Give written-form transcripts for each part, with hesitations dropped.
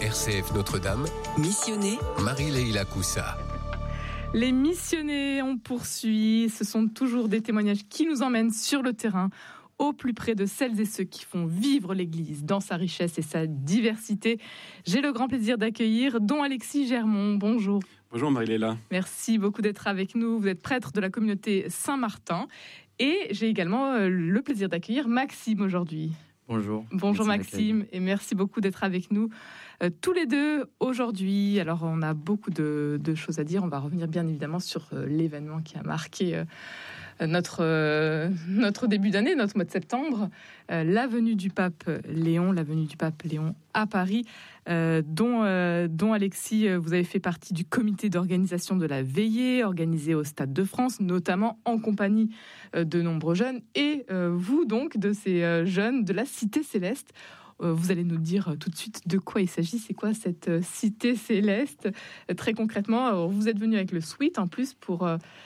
RCF Notre-Dame, Missionné, Marie-Leila Coussa. Les missionnés, on poursuit. Ce sont toujours des témoignages qui nous emmènent sur le terrain, au plus près de celles et ceux qui font vivre l'Église dans sa richesse et sa diversité. J'ai le grand plaisir d'accueillir Don Alexis Germont. Bonjour. Bonjour Marie-Leila. Merci beaucoup d'être avec nous. Vous êtes prêtre de la communauté Saint-Martin. Et j'ai également le plaisir d'accueillir Maxime aujourd'hui. Bonjour. Bonjour Maxime, et merci beaucoup d'être avec nous tous les deux aujourd'hui. Alors on a beaucoup de choses à dire. On va revenir bien évidemment sur l'événement qui a marqué notre début d'année, notre mois de septembre, la venue du pape Léon à Paris, dont Alexis, vous avez fait partie du comité d'organisation de la veillée organisée au Stade de France, notamment en compagnie de nombreux jeunes, et vous donc de ces jeunes de la Cité Céleste. Vous allez nous dire tout de suite de quoi il s'agit, c'est quoi cette Cité Céleste très concrètement. Alors, vous êtes venu avec le suite en plus pour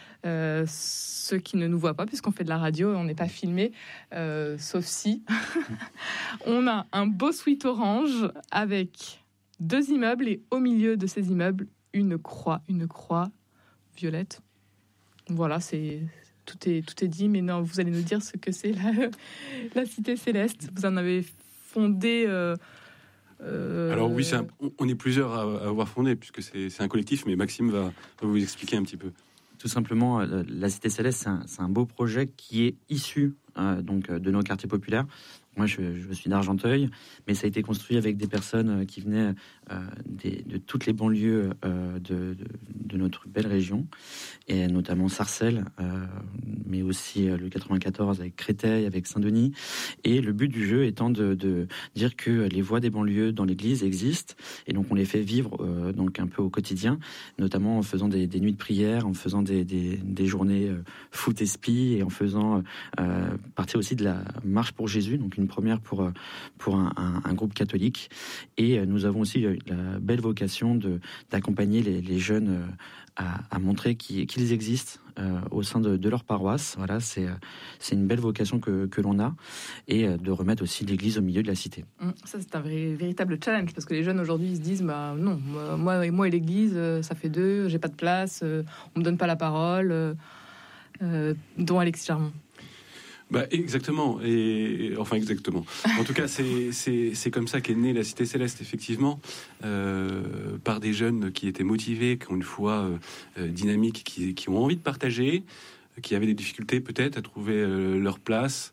ceux qui ne nous voient pas, puisqu'on fait de la radio et on n'est pas filmé, sauf si on a un beau suite orange avec 2 immeubles et au milieu de ces immeubles une croix violette. Voilà, tout est dit, mais non, vous allez nous dire ce que c'est la Cité Céleste. Vous en avez fondé. Alors oui, on est plusieurs à avoir fondé, puisque c'est un collectif, mais Maxime va vous expliquer un petit peu. Tout simplement, la Cité Céleste, c'est un beau projet qui est issu de nos quartiers populaires. Moi, je suis d'Argenteuil, mais ça a été construit avec des personnes qui venaient de toutes les banlieues de notre belle région, et notamment Sarcelles, mais aussi le 94 avec Créteil, avec Saint-Denis. Et le but du jeu étant de dire que les voix des banlieues dans l'Église existent, et donc on les fait vivre donc un peu au quotidien, notamment en faisant des nuits de prière, en faisant des journées foot et spi, et en faisant partie aussi de la marche pour Jésus, donc une première pour un groupe catholique. Et nous avons aussi la belle vocation d'accompagner les jeunes à montrer qu'ils existent au sein de leur paroisse. Voilà, c'est une belle vocation que l'on a, et de remettre aussi l'Église au milieu de la cité. Ça, c'est un véritable challenge, parce que les jeunes aujourd'hui, ils se disent non, moi et l'Église, ça fait 2, j'ai pas de place, on me donne pas la parole. Don Alexis Germont. Exactement. En tout cas, c'est comme ça qu'est née la Cité Céleste, effectivement, par des jeunes qui étaient motivés, qui ont une foi dynamique, qui ont envie de partager, qui avaient des difficultés peut-être à trouver leur place.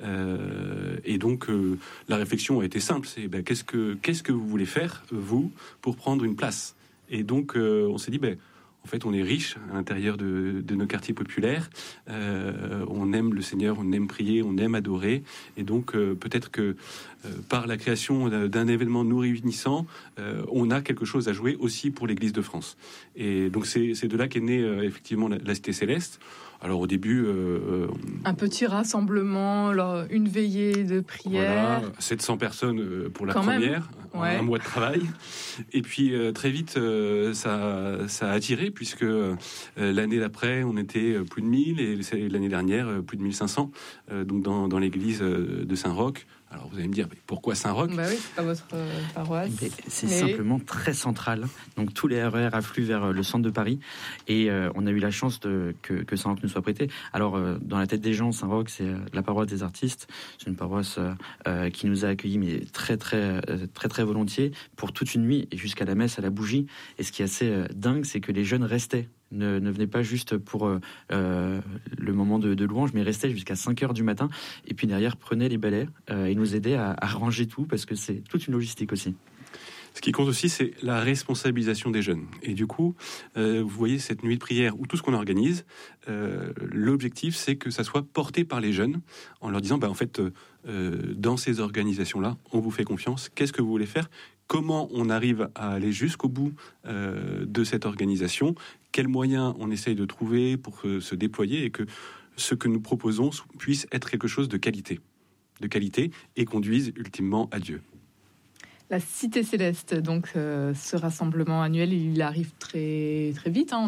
Et donc, la réflexion a été simple. C'est qu'est-ce que vous voulez faire, vous, pour prendre une place ? Et donc, on s'est dit, en fait, on est riche à l'intérieur de nos quartiers populaires. On aime le Seigneur, on aime prier, on aime adorer. Et donc, peut-être que par la création d'un événement nous réunissant, on a quelque chose à jouer aussi pour l'Église de France. Et donc, c'est de là qu'est née effectivement la Cité Céleste. Alors au début... un petit rassemblement, une veillée de prière. Voilà, 700 personnes pour la Quand première, ouais. Un mois de travail. Et puis très vite, ça a attiré, puisque l'année d'après, on était plus de 1000, et l'année dernière, plus de 1500, donc dans l'église de Saint-Roch. Alors vous allez me dire, pourquoi Saint-Roch ? Oui, c'est pas votre paroisse. C'est simplement très central. Donc tous les RER affluent vers le centre de Paris, et on a eu la chance que Saint-Roch nous soit prêté. Alors dans la tête des gens, Saint-Roch, c'est la paroisse des artistes. C'est une paroisse qui nous a accueillis, mais très très très très volontiers, pour toute une nuit, et jusqu'à la messe à la bougie. Et ce qui est assez dingue, c'est que les jeunes restaient. Ne venaient pas juste pour le moment de louange, mais restaient jusqu'à 5h du matin, et puis derrière prenaient les balais et nous aidaient à ranger tout, parce que c'est toute une logistique aussi. Ce qui compte aussi, c'est la responsabilisation des jeunes. Et du coup, vous voyez cette nuit de prière, ou tout ce qu'on organise, l'objectif, c'est que ça soit porté par les jeunes, en leur disant, en fait, dans ces organisations-là, on vous fait confiance, qu'est-ce que vous voulez faire ? Comment on arrive à aller jusqu'au bout de cette organisation ? Quels moyens on essaye de trouver pour se déployer, et que ce que nous proposons puisse être quelque chose de qualité et conduise ultimement à Dieu. La Cité Céleste, donc ce rassemblement annuel, il arrive très, très vite,